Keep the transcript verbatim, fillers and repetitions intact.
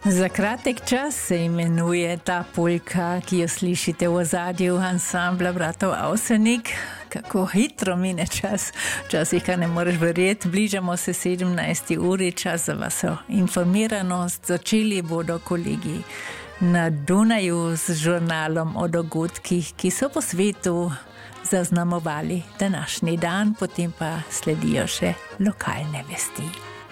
Za kratek čas se imenuje ta polka, ki jo slišite v ozadju ansambla bratov Avsenik. Kako hitro mine čas, včasih ga ne moreš verjeti. Bližamo se sedemnajsti uri, čas za vašo informiranost. Začeli bodo kolegi na Dunaju z žurnalom o dogodkih, ki so po svetu zaznamovali današnji dan, potem pa sledijo še lokalne vesti.